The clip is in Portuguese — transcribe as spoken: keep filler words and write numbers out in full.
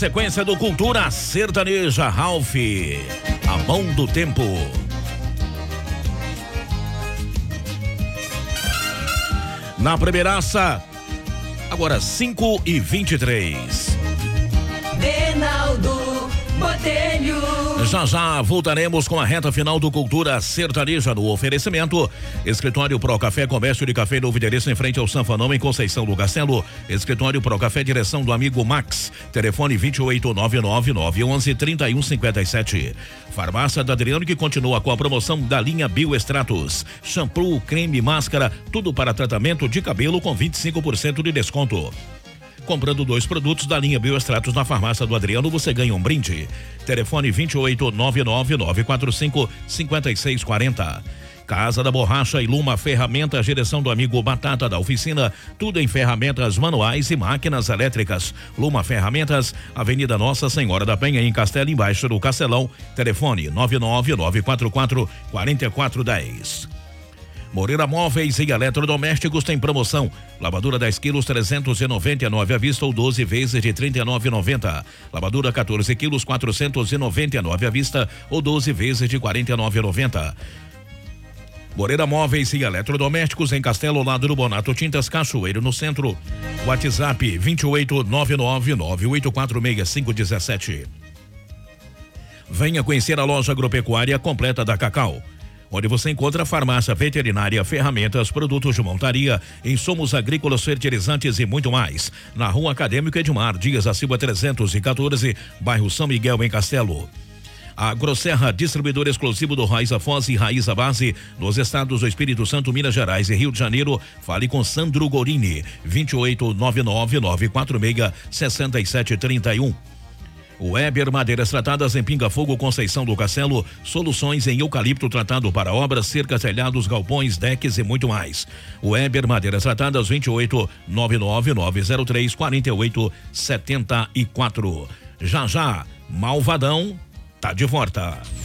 Sequência do Cultura Sertaneja, Ralph, A Mão do Tempo. Na primeiraça, agora cinco e vinte e três. Reinaldo Botelho. Já já voltaremos com a reta final do Cultura Sertaneja no oferecimento. Escritório Pro Café, comércio de café, novo endereço em frente ao Sanfanão, em Conceição do Castelo. Escritório Pro Café, direção do amigo Max. Telefone vinte e oito, nove nove nove, onze, trinta e um, cinquenta e sete. Farmácia da Adriano, que continua com a promoção da linha Bioextratos. Shampoo, creme, máscara, tudo para tratamento de cabelo com vinte e cinco por cento de desconto. Comprando dois produtos da linha Bioextratos na farmácia do Adriano, você ganha um brinde. Telefone vinte e oito, nove nove nove quatro cinco, cinco seis quatro zero. Casa da Borracha e Luma Ferramentas, direção do amigo Batata da Oficina, tudo em ferramentas manuais e máquinas elétricas. Luma Ferramentas, Avenida Nossa Senhora da Penha, em Castelo, embaixo do Castelão. Telefone nove nove nove quatro quatro, quatro quatro um zero. Moreira Móveis e Eletrodomésticos tem promoção. Lavadora dez quilos, trezentos e noventa e nove à vista ou doze vezes de trinta e nove reais e noventa centavos. Lavadora quatorze quilos, quatrocentos e noventa e nove à vista ou doze vezes de quarenta e nove reais e noventa centavos. Moreira Móveis e Eletrodomésticos em Castelo, ao lado do Bonato Tintas Cachoeiro, no centro. WhatsApp vinte e oito, nove nove nove, oito quatro seis, cinco um sete. Venha conhecer a loja agropecuária completa da Cacau, onde você encontra farmácia veterinária, ferramentas, produtos de montaria, insumos agrícolas, fertilizantes e muito mais. Na Rua Acadêmico Edmar Dias da Silva trezentos e quatorze, bairro São Miguel, em Castelo. A Grosserra, distribuidor exclusivo do Raiza Foz e Raiza Base, nos estados do Espírito Santo, Minas Gerais e Rio de Janeiro. Fale com Sandro Gorini, vinte e oito, nove nove nove quatro seis, seis sete três um. Weber Madeiras Tratadas em Pinga Fogo, Conceição do Castelo. Soluções em eucalipto tratado para obras, cercas, telhados, galpões, decks e muito mais. Weber Madeiras Tratadas, vinte e oito, nove nove nove zero três, quatro oito sete quatro. Já já, Malvadão tá de volta.